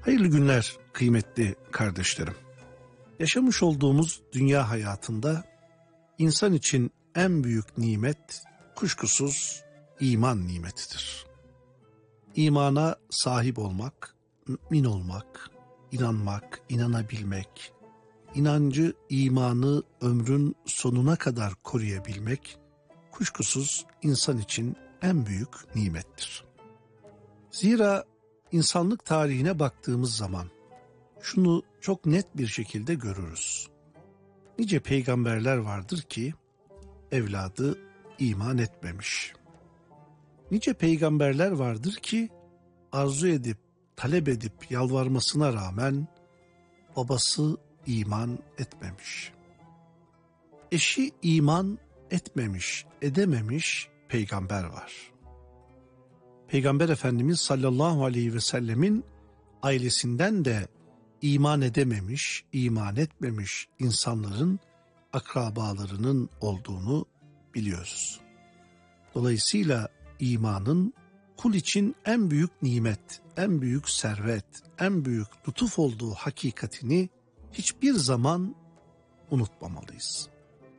Hayırlı günler kıymetli kardeşlerim. Yaşamış olduğumuz dünya hayatında insan için en büyük nimet kuşkusuz iman nimetidir. İmana sahip olmak, mümin olmak, inanmak, inanabilmek, inancı, imanı ömrün sonuna kadar koruyabilmek kuşkusuz insan için en büyük nimettir. Zira insanlık tarihine baktığımız zaman şunu çok net bir şekilde görürüz. Nice peygamberler vardır ki evladı iman etmemiş. Nice peygamberler vardır ki arzu edip, talep edip yalvarmasına rağmen babası iman etmemiş. Eşi iman etmemiş, edememiş peygamber var. Peygamber Efendimiz sallallahu aleyhi ve sellemin ailesinden de iman edememiş, iman etmemiş insanların akrabalarının olduğunu biliyoruz. Dolayısıyla imanın kul için en büyük nimet, en büyük servet, en büyük lütuf olduğu hakikatini hiçbir zaman unutmamalıyız.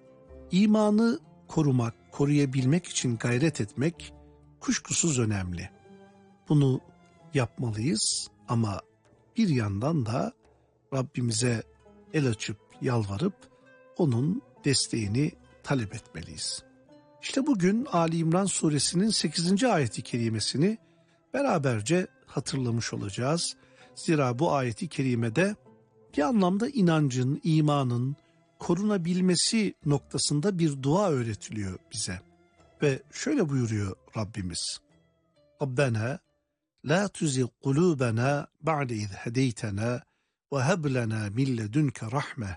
İmanı korumak, koruyabilmek için gayret etmek kuşkusuz önemli. Bunu yapmalıyız ama bir yandan da Rabbimize el açıp yalvarıp onun desteğini talep etmeliyiz. İşte bugün Ali İmran suresinin 8. ayeti kerimesini beraberce hatırlamış olacağız. Zira bu ayeti kerimede bir anlamda inancın, imanın korunabilmesi noktasında bir dua öğretiliyor bize. Ve şöyle buyuruyor Rabbimiz: Rabbena la tuzigh kulubena ba'de iz hedeytena ve heb lena min ledunke rahme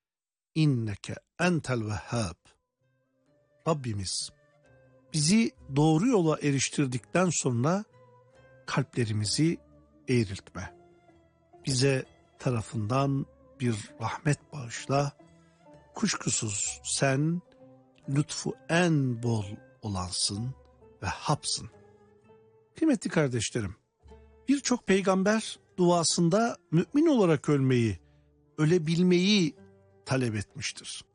inneke entel vehhab. Rabbimiz bizi doğru yola eriştirdikten sonra kalplerimizi eğriltme. Bize tarafından bir rahmet bağışla. Kuşkusuz sen lütfu en bol olansın ve hapsın. Kıymetli kardeşlerim, birçok peygamber duasında mümin olarak ölmeyi, ölebilmeyi talep etmiştir.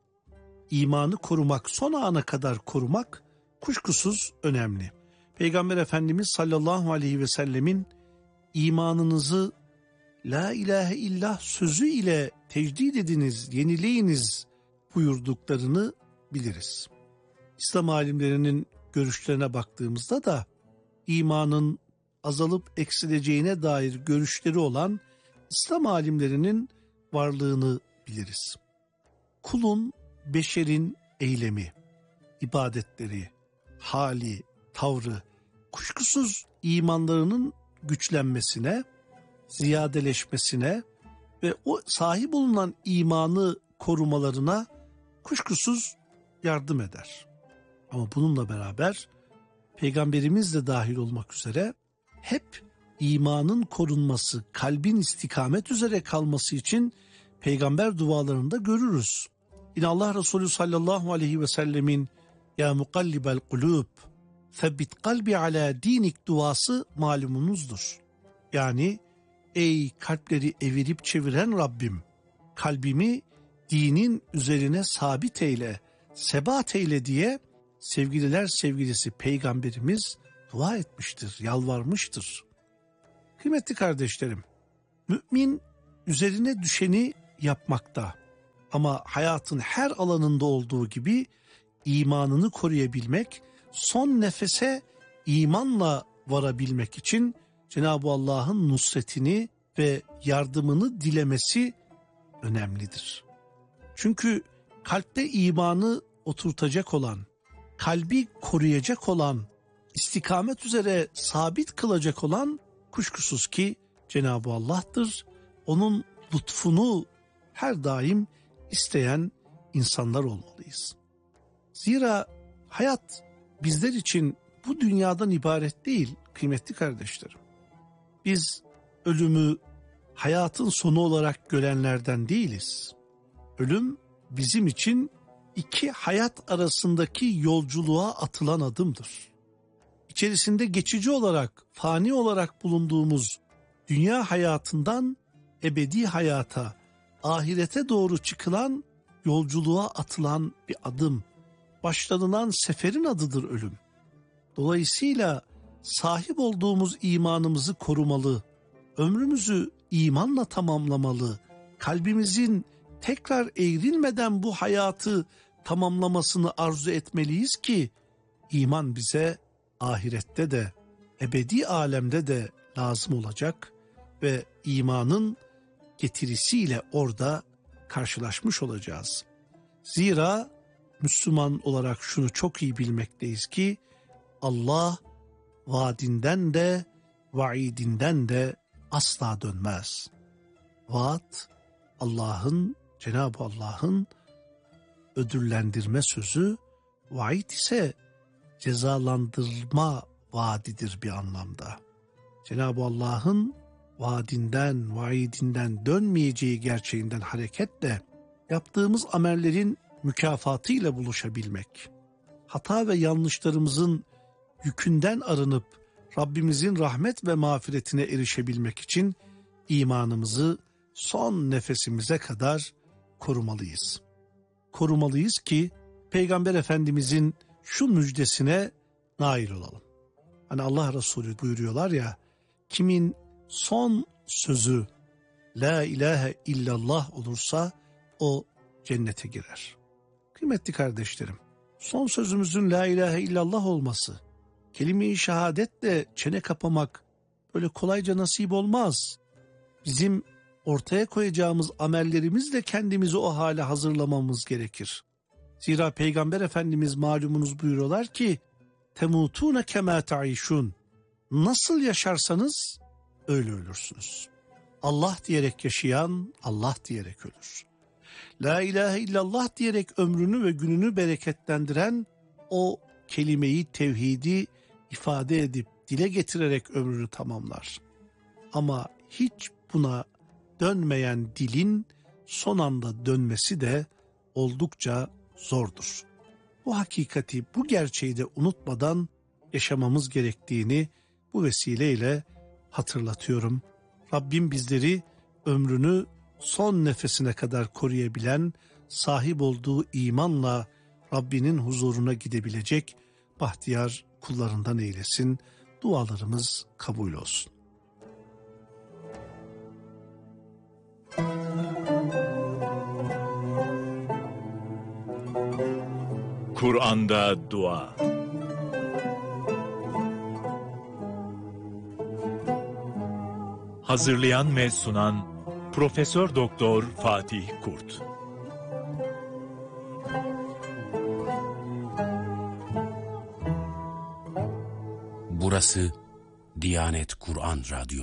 İmanı korumak, son ana kadar korumak kuşkusuz önemli. Peygamber Efendimiz sallallahu aleyhi ve sellemin imanınızı la ilahe illallah sözü ile tecdid ediniz, yenileyiniz buyurduklarını biliriz. İslam alimlerinin görüşlerine baktığımızda da imanın azalıp eksileceğine dair görüşleri olan İslam alimlerinin varlığını biliriz. Kulun, beşerin eylemi, ibadetleri, hali, tavrı kuşkusuz imanlarının güçlenmesine, ziyadeleşmesine ve o sahip olunan imanı korumalarına kuşkusuz yardım eder. Ama bununla beraber Peygamberimiz de dahil olmak üzere hep imanın korunması, kalbin istikamet üzere kalması için peygamber dualarında görürüz. Yine Allah Resulü sallallahu aleyhi ve sellemin ya mukallibel kulub febbit kalbi ala dinik duası malumunuzdur. Yani ey kalpleri evirip çeviren Rabbim, kalbimi dinin üzerine sabit eyle, sebat eyle diye sevgililer sevgilisi peygamberimiz dua etmiştir, yalvarmıştır. Kıymetli kardeşlerim, mümin üzerine düşeni yapmakta ama hayatın her alanında olduğu gibi imanını koruyabilmek, son nefese imanla varabilmek için Cenab-ı Allah'ın nusretini ve yardımını dilemesi önemlidir. Çünkü kalpte imanı oturtacak olan, kalbi koruyacak olan, istikamet üzere sabit kılacak olan kuşkusuz ki Cenab-ı Allah'tır. Onun lütfunu her daim isteyen insanlar olmalıyız. Zira hayat bizler için bu dünyadan ibaret değil kıymetli kardeşlerim. Biz ölümü hayatın sonu olarak görenlerden değiliz. Ölüm bizim için iki hayat arasındaki yolculuğa atılan adımdır. İçerisinde geçici olarak, fani olarak bulunduğumuz dünya hayatından ebedi hayata, ahirete doğru çıkılan, yolculuğa atılan bir adım. Başlanılan seferin adıdır ölüm. Dolayısıyla sahip olduğumuz imanımızı korumalı, ömrümüzü imanla tamamlamalı, kalbimizin tekrar eğrilmeden bu hayatı tamamlamasını arzu etmeliyiz ki, iman bize ahirette de, ebedi alemde de lazım olacak ve imanın getirisiyle orada karşılaşmış olacağız. Zira Müslüman olarak şunu çok iyi bilmekteyiz ki, Allah vaadinden de vaidinden de asla dönmez. Vaat Cenab-ı Allah'ın ödüllendirme sözü, vaid ise cezalandırma vaadidir bir anlamda. Cenab-ı Allah'ın vaadinden, vaidinden dönmeyeceği gerçeğinden hareketle yaptığımız amellerin mükafatıyla buluşabilmek, hata ve yanlışlarımızın yükünden arınıp Rabbimizin rahmet ve mağfiretine erişebilmek için imanımızı son nefesimize kadar korumalıyız. Korumalıyız ki Peygamber Efendimizin şu müjdesine nail olalım. Hani Allah Resulü buyuruyorlar ya, kimin son sözü La ilahe illallah olursa o cennete girer. Kıymetli kardeşlerim, son sözümüzün La ilahe illallah olması, kelime-i şehadetle çene kapamak böyle kolayca nasip olmaz. Bizim ortaya koyacağımız amellerimizle kendimizi o hale hazırlamamız gerekir. Zira Peygamber Efendimiz malumunuz buyuruyorlar ki, temutune kema taişun, nasıl yaşarsanız öyle ölürsünüz. Allah diyerek yaşayan Allah diyerek ölür. La ilahe illallah diyerek ömrünü ve gününü bereketlendiren, o kelimeyi, tevhidi ifade edip dile getirerek ömrünü tamamlar. Ama hiç buna dönmeyen dilin son anda dönmesi de oldukça zordur. Bu hakikati, bu gerçeği de unutmadan yaşamamız gerektiğini bu vesileyle hatırlatıyorum. Rabbim bizleri ömrünü son nefesine kadar koruyabilen, sahip olduğu imanla Rabbinin huzuruna gidebilecek bahtiyar kullarından eylesin. Dualarımız kabul olsun. Kur'an'da dua. Hazırlayan ve sunan Profesör Doktor Fatih Kurt. Burası Diyanet Kur'an Radyo.